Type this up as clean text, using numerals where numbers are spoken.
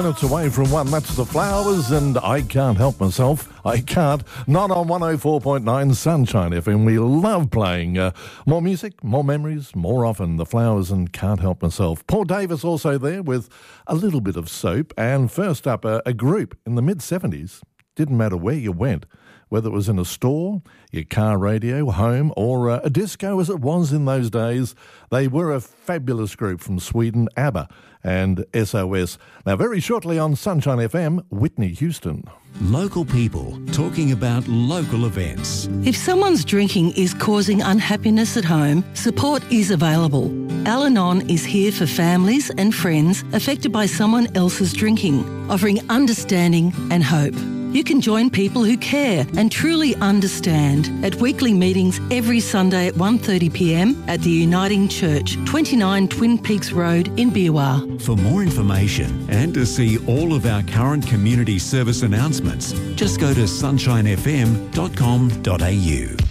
Minutes away from one, that's The Flowers, and I Can't Help Myself. I can't. Not on 104.9 Sunshine FM. We love playing more music, more memories, more often. The Flowers and Can't Help Myself. Paul Davis also there with a little bit of soap. And first up, a group in the mid-70s. Didn't matter where you went, whether it was in a store, your car radio, home, or a disco as it was in those days. They were a fabulous group from Sweden, ABBA and SOS. Now, very shortly on Sunshine FM, Whitney Houston. Local people talking about local events. If someone's drinking is causing unhappiness at home, support is available. Al-Anon is here for families and friends affected by someone else's drinking, offering understanding and hope. You can join people who care and truly understand at weekly meetings every Sunday at 1:30pm at the Uniting Church, 29 Twin Peaks Road in Beerwah. For more information and to see all of our current community service announcements, just go to sunshinefm.com.au.